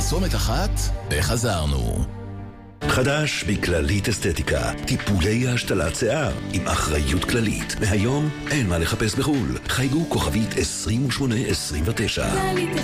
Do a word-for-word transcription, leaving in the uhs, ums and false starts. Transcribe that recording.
פרסומת אחת וחזרנו. חדש בכללית אסתטיקה, טיפולי השתלת שיער עם אחריות כללית. מהיום אין מה לחפש בחול. חייגו כוכבית עשרים ושמונה עשרים ותשע.